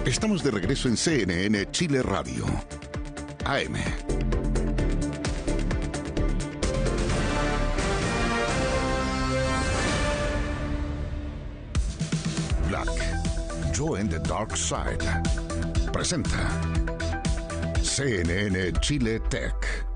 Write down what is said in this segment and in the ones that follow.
Estamos de regreso en CNN Chile Radio. AM. Black. Join the Dark Side. Presenta CNN Chile Tech.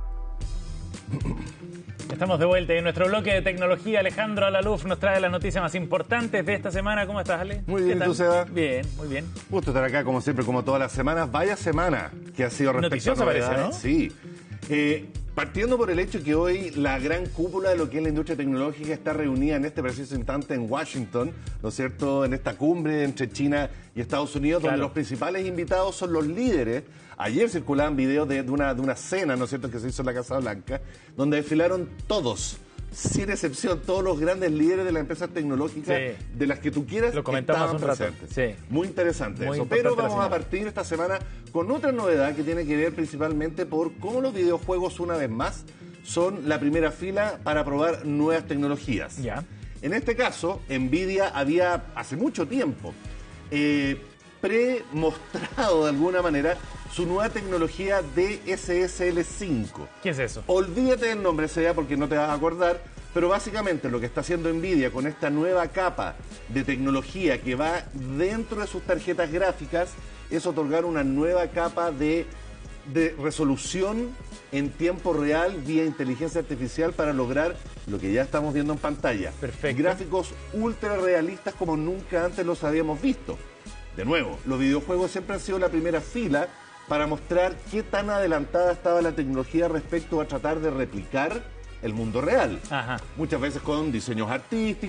Estamos de vuelta y en nuestro bloque de tecnología, Alejandro Alaluf nos trae las noticias más importantes de esta semana. ¿Cómo estás, Ale? Muy bien, ¿y tú, Seba? Bien, muy bien. Gusto estar acá, como siempre, como todas las semanas. Vaya semana que ha sido respecto Noticiosa a novedades. parece, ¿no? Sí. Partiendo por el hecho que hoy la gran cúpula de lo que es la industria tecnológica está reunida en este preciso instante en Washington, ¿no es cierto?, en esta cumbre entre China y Estados Unidos, Claro. donde los principales invitados son los líderes. Ayer circulaban videos de una cena, ¿no es cierto?, que se hizo en la Casa Blanca, donde desfilaron todos, sin excepción, todos los grandes líderes de las empresas tecnológicas, Sí. de las que tú quieras, Lo comentamos estaban hace un rato. presentes. Sí. Muy interesante Muy eso. importante Pero la vamos a señal. partir esta semana con otra novedad que tiene que ver principalmente por cómo los videojuegos, una vez más, son la primera fila para probar nuevas tecnologías. Ya. En este caso, Nvidia había, hace mucho tiempo, pre-mostrado de alguna manera su nueva tecnología DSSL5. ¿Qué es eso? Olvídate del nombre, sea porque no te vas a acordar, pero básicamente lo que está haciendo Nvidia con esta nueva capa de tecnología que va dentro de sus tarjetas gráficas es otorgar una nueva capa de resolución en tiempo real vía inteligencia artificial para lograr lo que ya estamos viendo en pantalla. Perfecto. Gráficos ultra realistas como nunca antes los habíamos visto. De nuevo, los videojuegos siempre han sido la primera fila para mostrar qué tan adelantada estaba la tecnología respecto a tratar de replicar el mundo real. Ajá. Muchas veces con diseños artísticos,